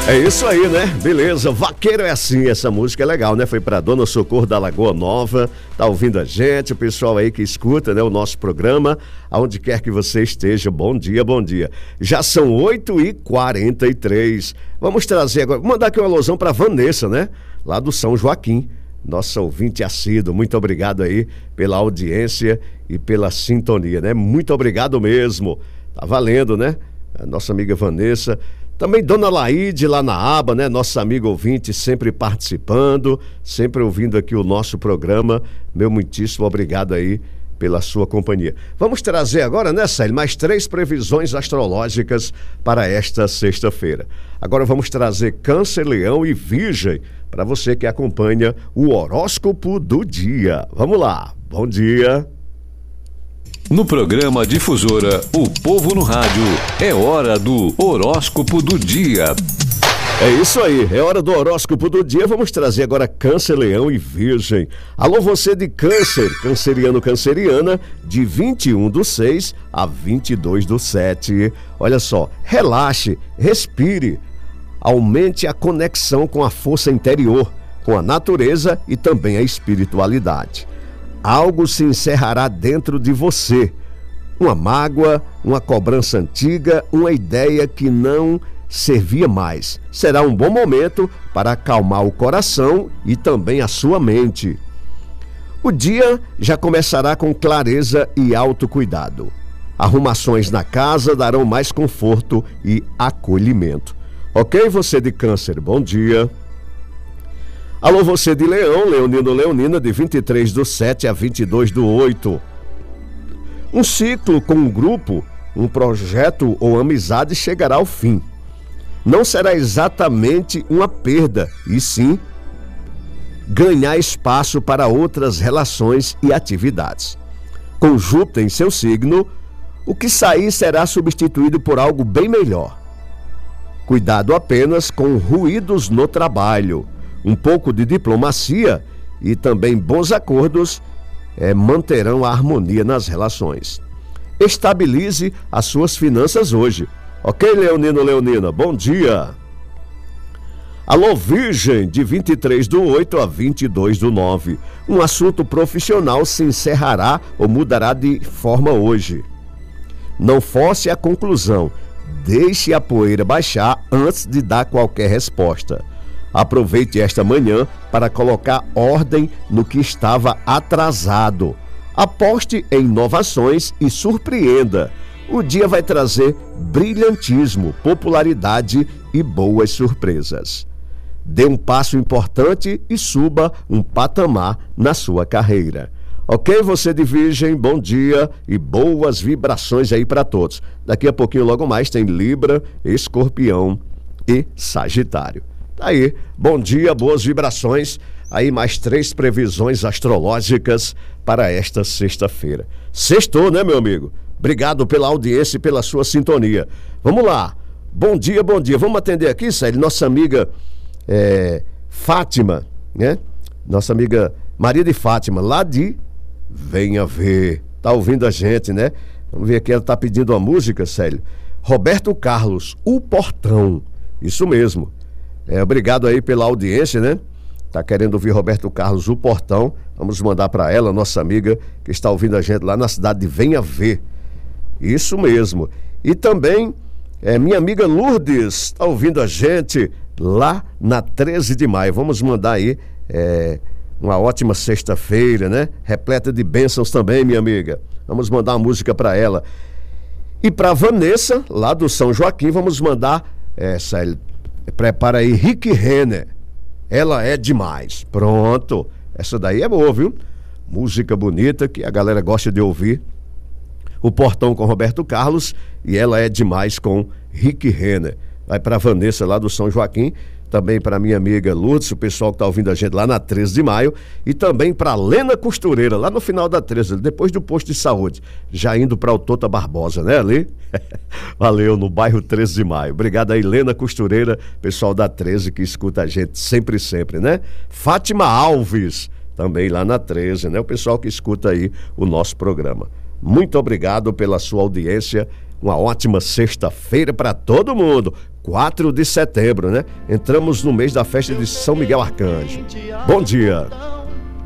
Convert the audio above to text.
É isso aí, né? Beleza, Vaqueiro é assim, essa música é legal, né? Foi pra Dona Socorro da Lagoa Nova, tá ouvindo a gente, o pessoal aí que escuta, né, o nosso programa, aonde quer que você esteja, bom dia, bom dia. Já são 8h43, vamos trazer agora, vou mandar aqui uma alusão pra Vanessa, né? Lá do São Joaquim, nossa ouvinte assíduo, muito obrigado aí pela audiência e pela sintonia, né? Muito obrigado mesmo, tá valendo, né? A nossa amiga Vanessa. Também Dona Laide lá na aba, né? Nossa amiga ouvinte sempre participando, sempre ouvindo aqui o nosso programa. Meu muitíssimo obrigado aí pela sua companhia. Vamos trazer agora, né, Célio, mais 3 previsões astrológicas para esta sexta-feira. Agora vamos trazer Câncer, Leão e Virgem para você que acompanha o horóscopo do dia. Vamos lá, bom dia. No programa Difusora, o povo no rádio, é hora do horóscopo do dia. É isso aí, é hora do horóscopo do dia. Vamos trazer agora Câncer, Leão e Virgem. Alô, você de Câncer, canceriano, canceriana, de 21/6 a 22/7. Olha só, relaxe, respire, aumente a conexão com a força interior, com a natureza e também a espiritualidade. Algo se encerrará dentro de você. Uma mágoa, uma cobrança antiga, uma ideia que não servia mais. Será um bom momento para acalmar o coração e também a sua mente. O dia já começará com clareza e autocuidado. Arrumações na casa darão mais conforto e acolhimento. Ok, você de Câncer, bom dia. Alô, você de Leão, Leonino, Leonina, de 23/7 a 22/8. Um ciclo com um grupo, um projeto ou amizade chegará ao fim. Não será exatamente uma perda, e sim ganhar espaço para outras relações e atividades. Com Júpiter em seu signo, o que sair será substituído por algo bem melhor. Cuidado apenas com ruídos no trabalho. Um pouco de diplomacia e também bons acordos manterão a harmonia nas relações. Estabilize as suas finanças hoje. Ok, Leonino, Leonina? Bom dia. Alô, Virgem, de 23/8 a 22/9. Um assunto profissional se encerrará ou mudará de forma hoje. Não force a conclusão. Deixe a poeira baixar antes de dar qualquer resposta. Aproveite esta manhã para colocar ordem no que estava atrasado. Aposte em inovações e surpreenda. O dia vai trazer brilhantismo, popularidade e boas surpresas. Dê um passo importante e suba um patamar na sua carreira. Ok, você de Virgem, bom dia e boas vibrações aí para todos. Daqui a pouquinho, logo mais, tem Libra, Escorpião e Sagitário. Aí, bom dia, boas vibrações. Aí mais 3 previsões astrológicas para esta sexta-feira. Sextou, né, meu amigo? Obrigado pela audiência e pela sua sintonia. Vamos lá. Bom dia, bom dia. Vamos atender aqui, Célio, nossa amiga Fátima, né? Nossa amiga Maria de Fátima, lá de Venha Ver. Tá ouvindo a gente, né? Vamos ver aqui, ela tá pedindo uma música, Célio. Roberto Carlos, O Portão. Isso mesmo. Obrigado aí pela audiência, né? Tá querendo ouvir Roberto Carlos, O Portão. Vamos mandar para ela, nossa amiga, que está ouvindo a gente lá na cidade de Venha Ver. Isso mesmo. E também, minha amiga Lourdes, está ouvindo a gente lá na 13 de maio. Vamos mandar aí uma ótima sexta-feira, né? Repleta de bênçãos também, minha amiga. Vamos mandar uma música para ela. E para Vanessa, lá do São Joaquim, vamos mandar prepara aí, Rick Renner. Ela é demais. Pronto. Essa daí é boa, viu? Música bonita que a galera gosta de ouvir. O Portão com Roberto Carlos e Ela é Demais com Rick Renner. Vai para Vanessa lá do São Joaquim. Também para minha amiga Lourdes, o pessoal que está ouvindo a gente lá na 13 de maio. E também para Lena Costureira, lá no final da 13, depois do posto de saúde. Já indo para o Tota Barbosa, né, ali? Valeu, no bairro 13 de maio. Obrigado aí, Lena Costureira, pessoal da 13 que escuta a gente sempre, sempre, né? Fátima Alves, também lá na 13, né? O pessoal que escuta aí o nosso programa. Muito obrigado pela sua audiência Uma ótima sexta-feira para todo mundo. 4 de setembro, né? Entramos no mês da festa de São Miguel Arcanjo. Bom dia.